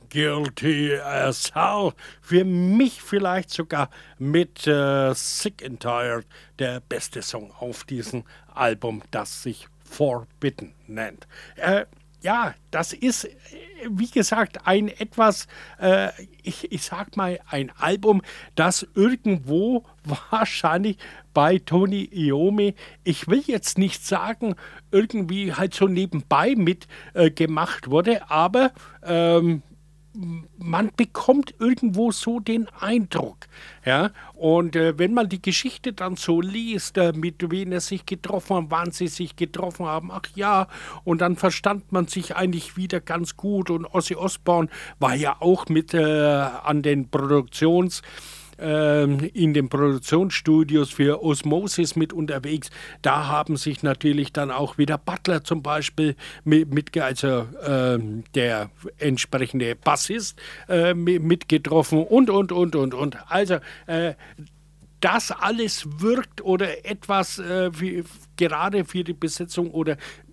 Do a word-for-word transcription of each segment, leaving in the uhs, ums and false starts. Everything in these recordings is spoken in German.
Guilty as Hell. Für mich vielleicht sogar mit äh, Sick and Tired der beste Song auf diesem Album, das sich Forbidden nennt. Äh, ja, das ist, äh, wie gesagt, ein etwas, äh, ich, ich sag mal, ein Album, das irgendwo wahrscheinlich bei Tony Iommi, ich will jetzt nicht sagen, irgendwie halt so nebenbei mit äh, gemacht wurde, aber ähm, man bekommt irgendwo so den Eindruck, ja, und äh, wenn man die Geschichte dann so liest, äh, mit wem er sich getroffen hat, wann sie sich getroffen haben, ach ja, und dann verstand man sich eigentlich wieder ganz gut und Ozzy Osbourne war ja auch mit äh, an den Produktions ähm, in den Produktionsstudios für Osmosis mit unterwegs. Da haben sich natürlich dann auch wieder Butler zum Beispiel mit, mit also ähm, der entsprechende Bassist äh, mi- mitgetroffen und, und, und, und, und. Also äh, das alles wirkt oder etwas äh, wie, gerade für die Besetzung oder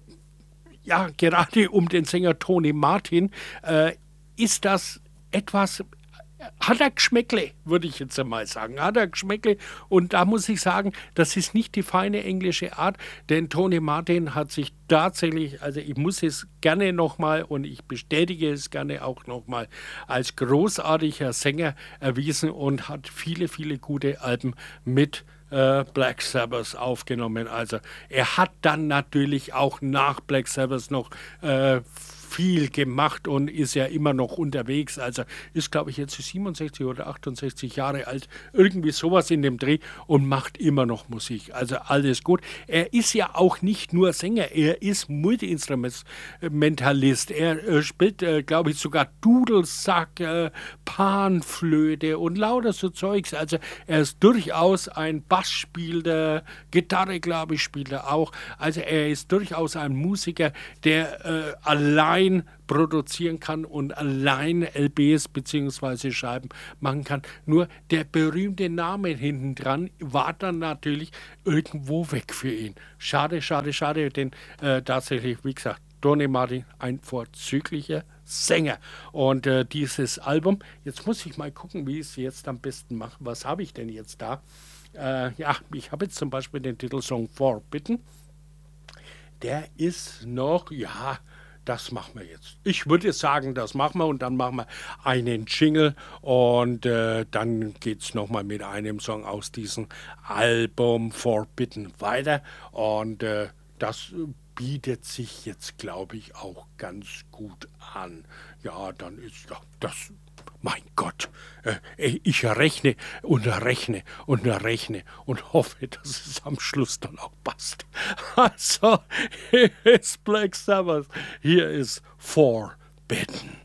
ja, gerade um den Sänger Tony Martin, äh, ist das etwas, hat er Geschmäckle, würde ich jetzt einmal sagen. Hat er Geschmäckle. Und da muss ich sagen, das ist nicht die feine englische Art, denn Tony Martin hat sich tatsächlich, also ich muss es gerne nochmal und ich bestätige es gerne auch nochmal, als großartiger Sänger erwiesen und hat viele, viele gute Alben mit äh, Black Sabbath aufgenommen. Also er hat dann natürlich auch nach Black Sabbath noch äh, viel gemacht und ist ja immer noch unterwegs. Also ist, glaube ich, jetzt siebenundsechzig oder achtundsechzig Jahre alt, irgendwie sowas in dem Dreh und macht immer noch Musik. Also alles gut. Er ist ja auch nicht nur Sänger, er ist Multi-Instrumentalist. Er äh, spielt, äh, glaube ich, sogar Dudelsack, äh, Panflöte und lauter so Zeugs. Also er ist durchaus ein Bassspieler, Gitarre, glaube ich, spielt er auch. Also er ist durchaus ein Musiker, der äh, allein produzieren kann und allein L Bs bzw. Scheiben machen kann. Nur der berühmte Name hinten dran war dann natürlich irgendwo weg für ihn. Schade, schade, schade, denn äh, tatsächlich, wie gesagt, Tony Martin, ein vorzüglicher Sänger. Und äh, dieses Album, jetzt muss ich mal gucken, wie ich es jetzt am besten mache. Was habe ich denn jetzt da? Äh, ja, ich habe jetzt zum Beispiel den Titelsong Forbidden. Der ist noch, ja, das machen wir jetzt. Ich würde sagen, das machen wir und dann machen wir einen Jingle und äh, dann geht es nochmal mit einem Song aus diesem Album Forbidden weiter und äh, das bietet sich jetzt, glaube ich, auch ganz gut an. Ja, dann ist ja das. Mein Gott, äh, ich rechne und rechne und rechne und hoffe, dass es am Schluss dann auch passt. Also, hier ist Black Sabbath, hier ist Forbidden.